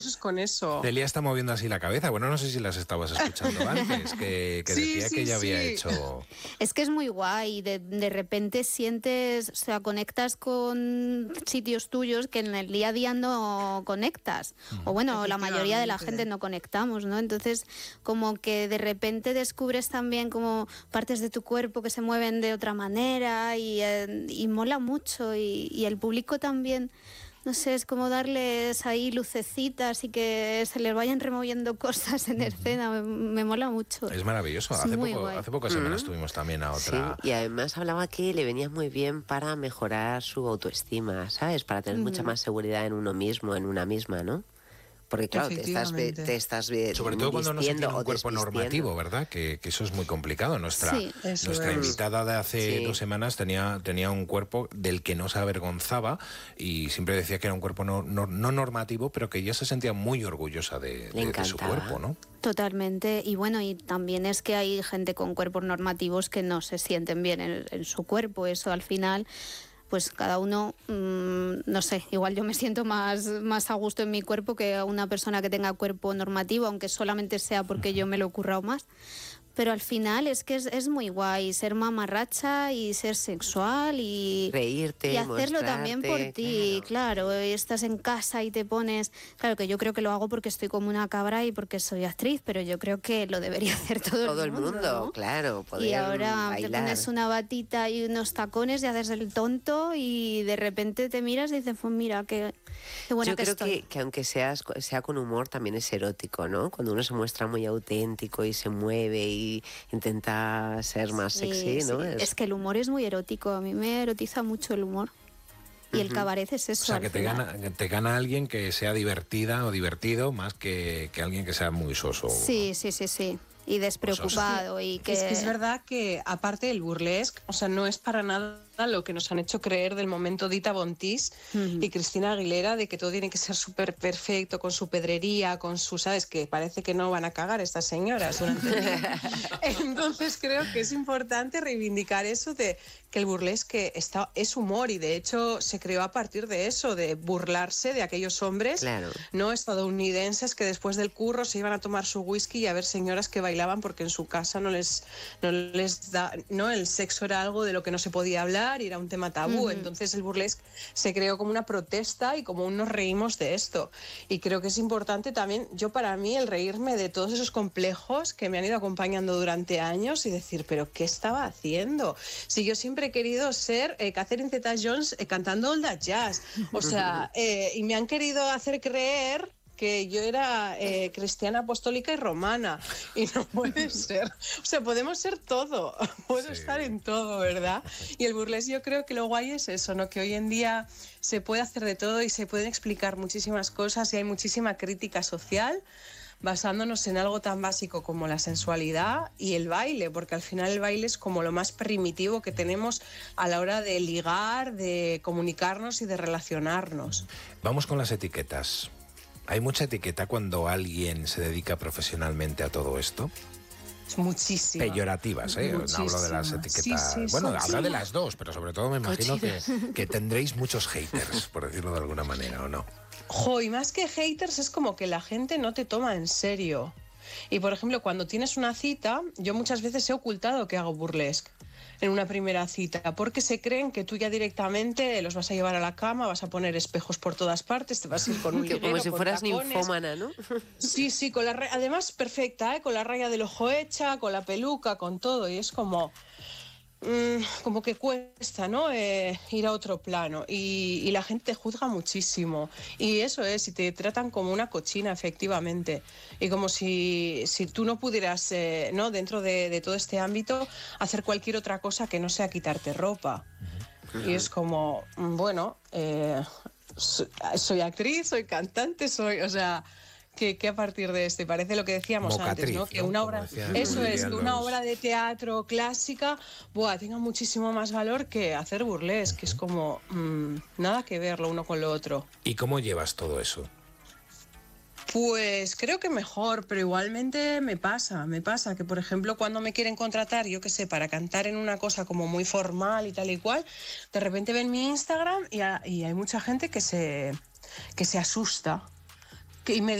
con eso. Celia está moviendo así la cabeza. Bueno, no sé si las estabas escuchando antes, que Sí, decía sí, que ella había sí. hecho... Es que es muy guay, de repente sientes, o sea, conectas con sitios tuyos que en el día a día no conectas. O bueno, la mayoría de la gente no conectamos, ¿no? Entonces, como que de repente descubres también como partes de tu cuerpo que se mueven de otra manera y mola mucho. Y el público también, no sé, es como darles ahí lucecitas y que se les vayan removiendo cosas en escena. Me mola mucho. Es maravilloso. Es Hace pocas semanas tuvimos también a otra... Sí, y además hablaba que le venía muy bien para mejorar su autoestima, ¿sabes? Para tener mucha más seguridad en uno mismo, en una misma, ¿no? Porque claro, te estás sobre todo cuando no se tiene un cuerpo desvistiendo. normativo, ¿verdad? Que eso es muy complicado. Nuestra invitada de hace 2 semanas tenía un cuerpo del que no se avergonzaba y siempre decía que era un cuerpo no normativo, pero que ella se sentía muy orgullosa de su cuerpo, ¿no? Totalmente. Y bueno, y también es que hay gente con cuerpos normativos que no se sienten bien en su cuerpo. Eso al final... pues cada uno, no sé, igual yo me siento más a gusto en mi cuerpo que una persona que tenga cuerpo normativo, aunque solamente sea porque yo me lo he currado más. Pero al final es que es muy guay ser mamarracha y ser sexual y reírte, y hacerlo también por ti, claro. Estás en casa y te pones... Claro que yo creo que lo hago porque estoy como una cabra y porque soy actriz, pero yo creo que lo debería hacer todo el mundo, ¿no? Claro, poder y ahora bailar. Te pones una batita y unos tacones y haces el tonto y de repente te miras y dices, pues mira, qué buena que estoy. Yo creo que aunque sea con humor también es erótico, ¿no? Cuando uno se muestra muy auténtico y se mueve y intenta ser más sexy, ¿no? Sí. Es que el humor es muy erótico, a mí me erotiza mucho el humor. Y el cabaret es eso. O sea, que te gana alguien que sea divertida o divertido más que alguien que sea muy soso. Sí. Y despreocupado. Pues y que... es verdad que, aparte del burlesque, o sea, no es para nada lo que nos han hecho creer del momento Dita Bontis y Cristina Aguilera, de que todo tiene que ser súper perfecto, con su pedrería, con su, ¿sabes? Que parece que no van a cagar estas señoras durante el día. Entonces creo que es importante reivindicar eso de que el burlesque es humor y de hecho se creó a partir de eso, de burlarse de aquellos hombres no estadounidenses que después del curro se iban a tomar su whisky y a ver señoras que bailaban porque en su casa no les da, no, el sexo era algo de lo que no se podía hablar y era un tema tabú. Entonces el burlesque se creó como una protesta y como nos reímos de esto. Y creo que es importante también, para mí, el reírme de todos esos complejos que me han ido acompañando durante años y decir, ¿pero qué estaba haciendo? Si yo siempre he querido ser Catherine Zeta-Jones cantando All That Jazz. O sea, y me han querido hacer creer que yo era cristiana, apostólica y romana. Y no puede ser. O sea, podemos ser todo. Puedo estar en todo, ¿verdad? Y el burlesque, yo creo que lo guay es eso, ¿no? Que hoy en día se puede hacer de todo y se pueden explicar muchísimas cosas y hay muchísima crítica social basándonos en algo tan básico como la sensualidad y el baile, porque al final el baile es como lo más primitivo que tenemos a la hora de ligar, de comunicarnos y de relacionarnos. Vamos con las etiquetas. ¿Hay mucha etiqueta cuando alguien se dedica profesionalmente a todo esto? Muchísimo. Peyorativas, ¿eh? No hablo de las etiquetas... Habla de las dos, pero sobre todo me imagino que tendréis muchos haters, por decirlo de alguna manera, ¿o no? Y más que haters es como que la gente no te toma en serio. Y por ejemplo, cuando tienes una cita, yo muchas veces he ocultado que hago burlesque en una primera cita, porque se creen que tú ya directamente los vas a llevar a la cama, vas a poner espejos por todas partes, te vas a ir con un liguero, como si fueras tacones. ninfómana, ¿no? Sí, además perfecta, con la raya del ojo hecha, con la peluca, con todo, y es como que cuesta, ¿no? Ir a otro plano y la gente te juzga muchísimo y eso es, y te tratan como una cochina, efectivamente, y como si tú no pudieras, ¿no? Dentro de todo este ámbito hacer cualquier otra cosa que no sea quitarte ropa. Y es como, soy actriz, soy cantante, o sea... Que a partir de este, parece lo que decíamos antes, ¿no? Que una obra, eso es, que una obra de teatro clásica, tenga muchísimo más valor que hacer burlesque, que es como nada que ver lo uno con lo otro. ¿Y cómo llevas todo eso? Pues creo que mejor, pero igualmente me pasa que, por ejemplo, cuando me quieren contratar, yo qué sé, para cantar en una cosa como muy formal y tal y cual, de repente ven mi Instagram y hay mucha gente que se asusta. Y me